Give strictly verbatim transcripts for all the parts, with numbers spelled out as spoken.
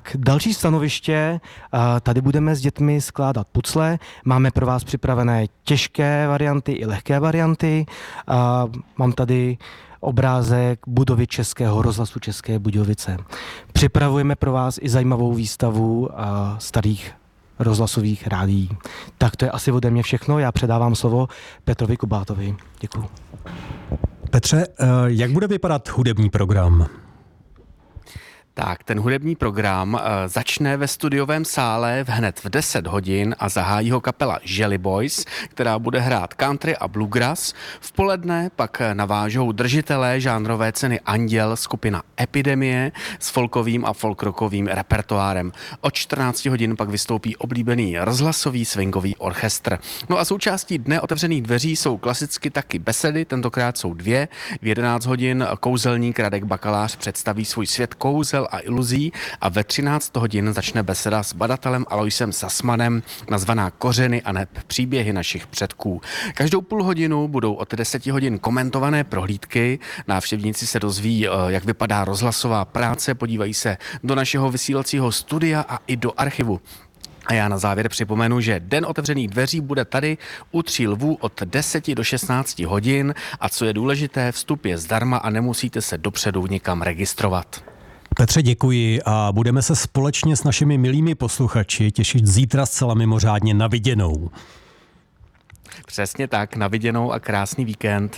Tak, další stanoviště, tady budeme s dětmi skládat pucle, máme pro vás připravené těžké varianty i lehké varianty, mám tady obrázek budovy Českého rozhlasu České Budějovice. Připravujeme pro vás i zajímavou výstavu starých rozhlasových rádií. Tak to je asi ode mě všechno, já předávám slovo Petrovi Kubátovi. Děkuju. Petře, jak bude vypadat hudební program? Tak, ten hudební program uh, začne ve studiovém sále hned v deset hodin a zahájí ho kapela Jelly Boys, která bude hrát country a bluegrass. V poledne pak navážou držitelé žánrové ceny Anděl, skupina Epidemie s folkovým a folkrockovým repertoárem. Od čtrnáct hodin pak vystoupí oblíbený rozhlasový swingový orchestr. No a součástí dne otevřených dveří jsou klasicky taky besedy, tentokrát jsou dvě. V jedenáct hodin kouzelník Radek Bakalář představí svůj svět kouzel a iluzí a ve třináct hodin začne beseda s badatelem Aloisem Sassmanem nazvaná Kořeny a neb příběhy našich předků. Každou půl hodinu budou od deseti hodin komentované prohlídky. Návštěvníci se dozví, jak vypadá rozhlasová práce, podívají se do našeho vysílacího studia a i do archivu. A já na závěr připomenu, že Den otevřených dveří bude tady u Tří lvů od deseti do šestnácti hodin a co je důležité, vstup je zdarma a nemusíte se dopředu nikam registrovat. Petře, děkuji a budeme se společně s našimi milými posluchači těšit zítra zcela mimořádně na viděnou. Přesně tak, na viděnou a krásný víkend.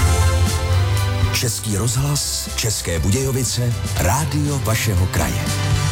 Český rozhlas, České Budějovice, rádio vašeho kraje.